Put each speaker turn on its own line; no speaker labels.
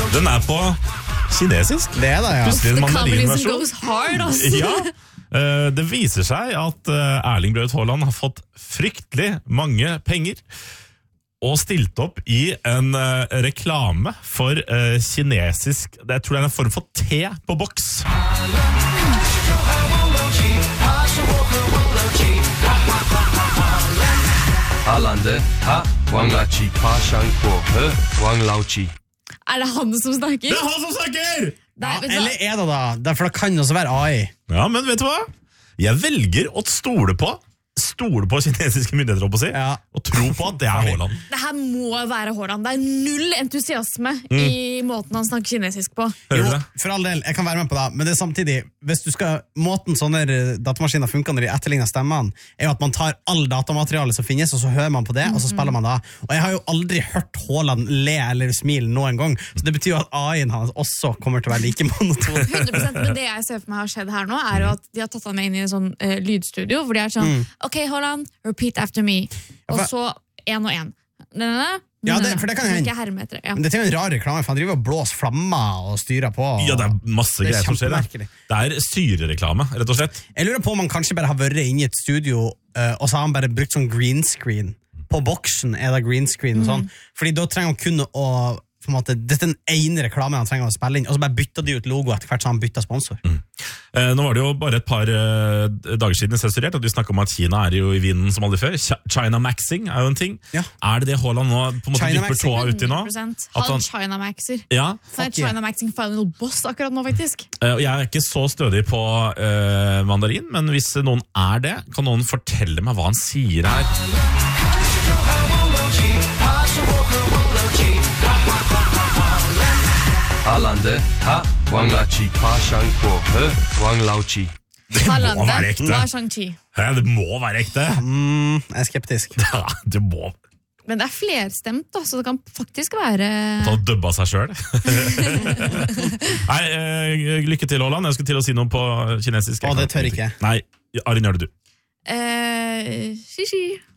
Den på kinesisk.
Det det, ja.
Plutselig en
The communism
mandarinversjon.
goes hard, altså.
Ja, det viser seg at Erling Braut Haaland har fått fryktelig mange penger og stilt opp i en reklame for kinesisk, jeg tror det en form for te på boks.
Alande, ha, Wang Lachi, Pa Shang Po, He, Wang Laochi.
Det han som snakker?
Det han som snakker!
Nei, vet du hva?
Eller det da? For det kan også være AI.
Ja, men vet du hva? Jeg velger å stole på kinesiske myndigheter, å si,
Ja.
og tro på at det Haaland.
Det her må være Haaland. Det null entusiasme i måten han snakker kinesisk på.
Hører
Jo,
du det?
for all del, jeg kan være med på det, men det samtidig, hvis du skal, måten sånne datamaskiner funker når de etterligner stemmene, jo at man tar all datamateriale som finnes, og så hører man på det, og så spiller man det. Og jeg har jo aldri hørt Haaland le eller smile noen gang, så det betyr jo at AI-en hans også kommer til å være like monoton.
100%, men det jeg ser for meg har skjedd her nå, jo at de har tatt han med inn i en sånn lydstudio, hvor de sånn, ok, Haaland, repeat after me. Og så en og en.
Ja, for det kan hende.
Ikke herme etter det. Ja.
Men det er jo en rar reklame, for han driver og blåser flammer og styrer på.
Ja, det masse
Det
greier som skjer.
kjempemerkelig.
Det syrereklame, rett og slett.
Jeg lurer på om han kanskje bare har vært inne i et studio, og så har han bare brukt sånn green screen. På boksen det green screen og sånn. Fordi da trenger han kun å på en måte, det den ene reklamen han trenger å spille inn, og så bare bytter de ut logo etter hvert så han bytter sponsor.
Nå var det jo bare et par dager siden jeg sensurerte, at vi snakket om at Kina jo i vinden som aldri før. China Maxing jo en ting.
Ja.
Det Haaland nå på en måte
China
dypper tåa ut i nå?
100%.
At
Han China Maxer.
Ja,
Han China Maxing Final Boss akkurat nå, faktisk.
og jeg ikke så stødig på mandarin, men hvis noen det, kan noen fortelle meg hva han sier her?
Alande, ha, Wang Lachi, Pa Shang Po, He, Wang Laochi.
Det må være
Hva
ekte.
Shang-Chi?
Det må være ekte.
Jeg skeptisk.
Ja, det må
Men det flerstemt, da, så det kan faktisk være...
ta og dubba seg selv. Nei, lykke til, Haaland. Jeg skulle til å si noe på kinesisk.
Det tør ikke.
Nei, Arin, gjør det du.
Xi-xi.